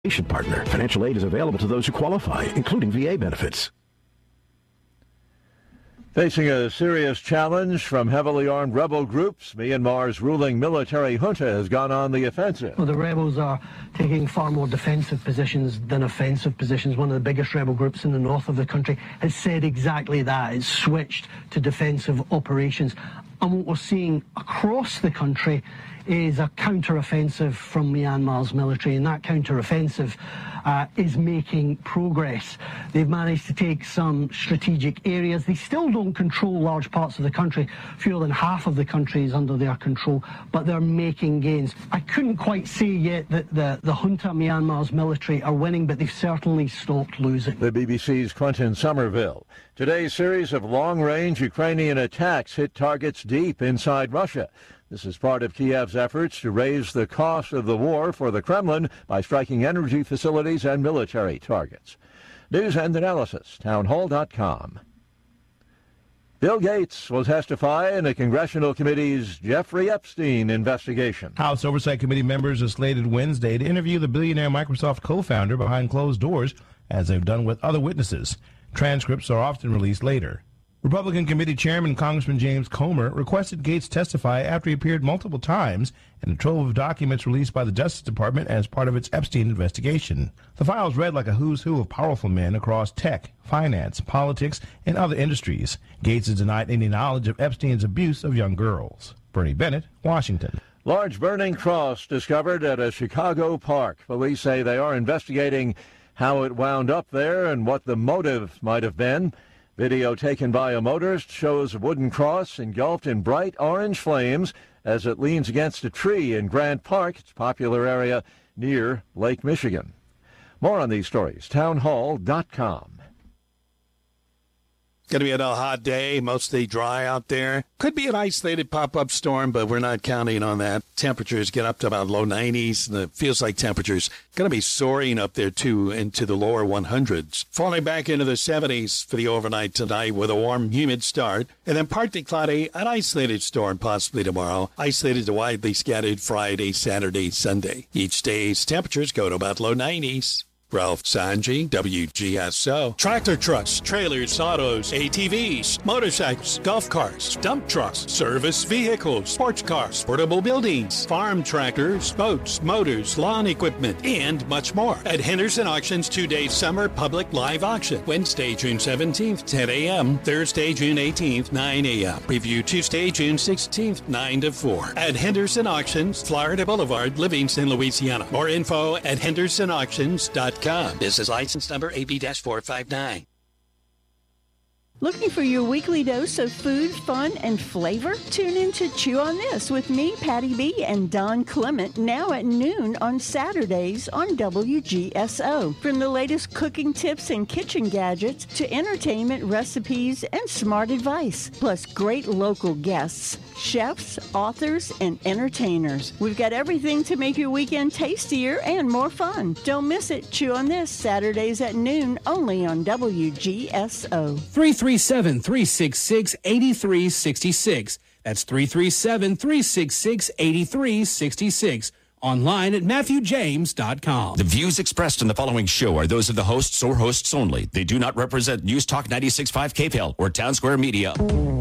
Partner. Financial aid is available to those who qualify, including VA benefits. Facing a serious challenge from heavily armed rebel groups, Myanmar's ruling military junta has gone on the offensive. Well, the rebels are taking far more defensive positions than offensive positions. One of the biggest rebel groups in the north of the country has said exactly that. It's switched to defensive operations. And what we're seeing across the country is a counter-offensive from Myanmar's military, and that counter-offensive is making progress. They've managed to take some strategic areas. They still don't control large parts of the country. Fewer than half of the country is under their control, but they're making gains. I couldn't quite say yet that the junta, Myanmar's military, are winning, but they've certainly stopped losing. The BBC's Quentin Somerville. Today's series of long-range Ukrainian attacks hit targets deep inside Russia. This is part of Kiev's efforts to raise the cost of the war for the Kremlin by striking energy facilities and military targets. News and analysis, townhall.com. Bill Gates will testify in a congressional committee's Jeffrey Epstein investigation. House Oversight Committee members are slated Wednesday to interview the billionaire Microsoft co-founder behind closed doors, as they've done with other witnesses. Transcripts are often released later. Republican Committee Chairman Congressman James Comer requested Gates testify after he appeared multiple times in a trove of documents released by the Justice Department as part of its Epstein investigation. The files read like a who's who of powerful men across tech, finance, politics, and other industries. Gates has denied any knowledge of Epstein's abuse of young girls. Bernie Bennett, Washington. Large burning cross discovered at a Chicago park. Police say they are investigating how it wound up there and what the motive might have been. Video taken by a motorist shows a wooden cross engulfed in bright orange flames as it leans against a tree in Grant Park, its popular area near Lake Michigan. More on these stories, townhall.com. Going to be another hot day, mostly dry out there. Could be an isolated pop-up storm, but we're not counting on that. Temperatures get up to about low 90s, and it feels like temperatures going to be soaring up there, too, into the lower 100s. Falling back into the 70s for the overnight tonight with a warm, humid start, and then partly cloudy, an isolated storm possibly tomorrow. Isolated to widely scattered Friday, Saturday, Sunday. Each day's temperatures go to about low 90s. Ralph Sanji, WGSO. Tractor trucks, trailers, autos, ATVs, motorcycles, golf carts, dump trucks, service vehicles, sports cars, portable buildings, farm tractors, boats, motors, lawn equipment, and much more at Henderson Auctions 2-day summer public live auction. Wednesday, June 17th, 10 a.m. Thursday, June 18th, 9 a.m. Preview Tuesday, June 16th, 9 to 4. At Henderson Auctions, Florida Boulevard, Livingston, Louisiana. More info at hendersonauctions.com. Business license number AB-459. Looking for your weekly dose of food, fun, and flavor? Tune in to Chew on This with me, Patty B, and Don Clement, now at noon on Saturdays on WGSO. From the latest cooking tips and kitchen gadgets to entertainment, recipes, and smart advice, plus great local guests, chefs, authors, and entertainers. We've got everything to make your weekend tastier and more fun. Don't miss it. Chew on This, Saturdays at noon, only on WGSO. 337-366-8366. That's 337-366-8366. Online at MatthewJames.com. The views expressed in the following show are those of the hosts or hosts only. They do not represent News Talk 96.5 KPEL or Town Square Media.